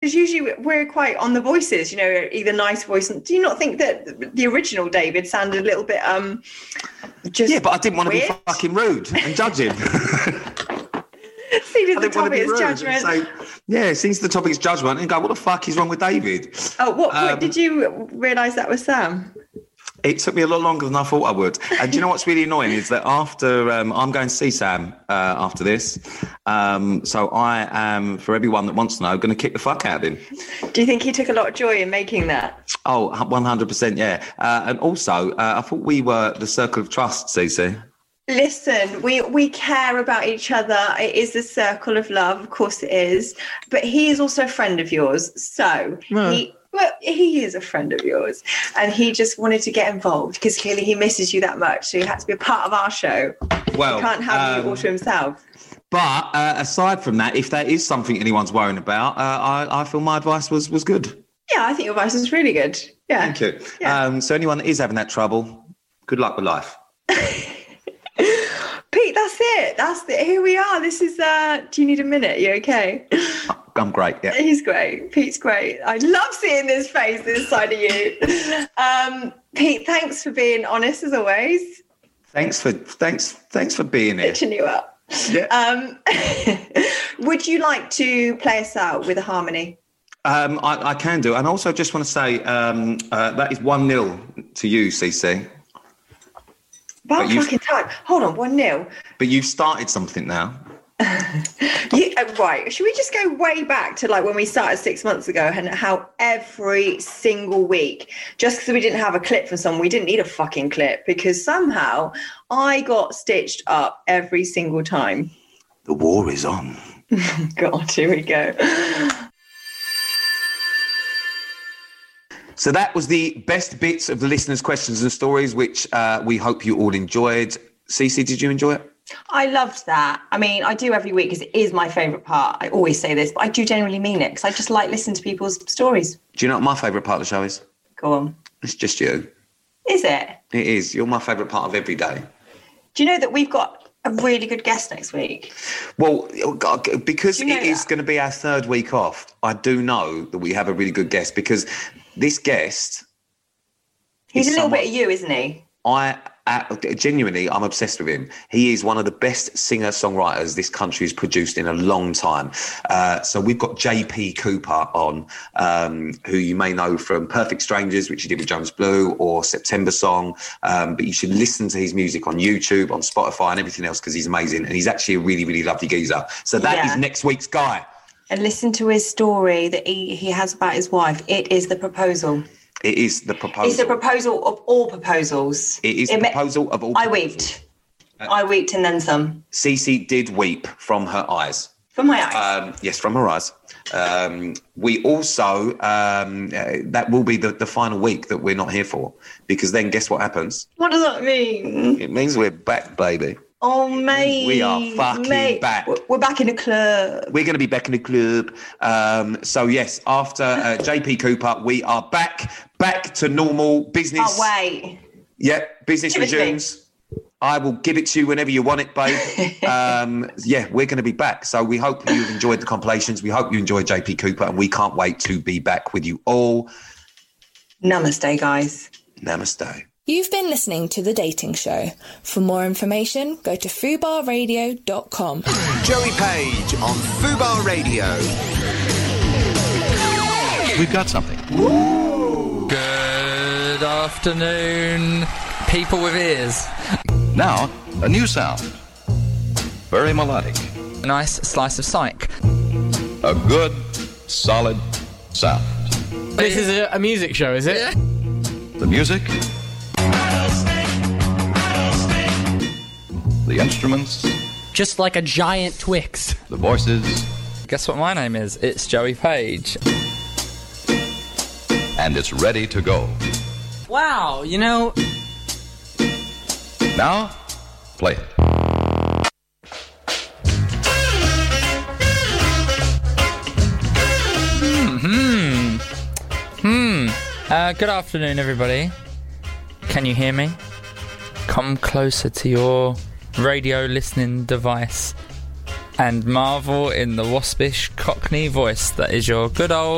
Because usually we're quite on the voices, either nice voice. Do you not think that the original David sounded a little bit just Yeah, but I didn't want to be fucking rude and judge him. Seen as the topic is judgment. Seen as the topic is judgment and go, what the fuck is wrong with David? Oh, what point did you realise that was Sam? It took me a lot longer than I thought I would. And do you know what's really annoying is that after I'm going to see Sam after this. So I am, for everyone that wants to know, going to kick the fuck out of him. Do you think he took a lot of joy in making that? Oh, 100%, yeah. And also, I thought we were the circle of trust, Cece. Listen, we care about each other. It is the circle of love, of course it is. But he is also a friend of yours. So he is a friend of yours. And he just wanted to get involved because clearly he misses you that much. So he had to be a part of our show. Well, he can't have you all to himself. But aside from that, if that is something anyone's worrying about, I feel my advice was good. Yeah, I think your advice was really good. Yeah. Thank you. Yeah. So anyone that is having that trouble, good luck with life. Pete, that's it. Here we are. This is, do you need a minute? You okay? I'm great, yeah. He's great. Pete's great. I love seeing this face, this side of you. Pete, thanks for being honest as always. Thanks for being here. Pitching you up. Yeah. Would you like to play us out with a harmony? I can do. And also just want to say that is 1-0 to you, CC. About fucking time. Hold on, 1-0. But you've started something now. Right. Should we just go way back to like when we started 6 months ago and how every single week, just because we didn't have a clip for someone, we didn't need a fucking clip because somehow I got stitched up every single time. The war is on. God, here we go. So that was the best bits of the listeners' questions and stories, which we hope you all enjoyed. Cece, did you enjoy it? I loved that. I mean, I do every week because it is my favourite part. I always say this, but I do genuinely mean it because I just like listening to people's stories. Do you know what my favourite part of the show is? Go on. It's just you. Is it? It is. You're my favourite part of every day. Do you know that we've got a really good guest next week? Well, because it is going to be our third week off, I do know that we have a really good guest because this guest... He's a little bit of you, isn't he? Genuinely, I'm obsessed with him. He is one of the best singer-songwriters this country has produced in a long time. So we've got JP Cooper on, who you may know from Perfect Strangers, which he did with Jonas Blue, or September Song. But you should listen to his music on YouTube, on Spotify and everything else because he's amazing. And he's actually a really, really lovely geezer. So that is next week's guy. And listen to his story that he has about his wife. It is the proposal. It is the proposal. It's the proposal of all proposals. It is the proposal of all I wept. I wept and then some. Cece did weep from her eyes. From my eyes? Yes, from her eyes. We also, that will be the final week that we're not here for. Because then guess what happens? What does that mean? It means we're back, baby. Oh, mate. We are fucking back. We're back in the club. We're going to be back in the club. So, yes, after JP Cooper, we are back to normal business. Oh, wait. Yep, business resumes. I will give it to you whenever you want it, babe. We're going to be back. So we hope you've enjoyed the compilations. We hope you enjoyed JP Cooper, and we can't wait to be back with you all. Namaste, guys. Namaste. You've been listening to The Dating Show. For more information, go to fubarradio.com. Joey Page on Fubar Radio. We've got something. Ooh. Good afternoon, people with ears. Now, a new sound. Very melodic. A nice slice of psych. A good, solid sound. This is a music show, is it? Yeah. The music. The instruments. Just like a giant Twix. The voices. Guess what my name is? It's Joey Page. And it's ready to go. Wow, you know... Now, play it. Good afternoon, everybody. Can you hear me? Come closer to your radio listening device and marvel in the waspish Cockney voice that is your good old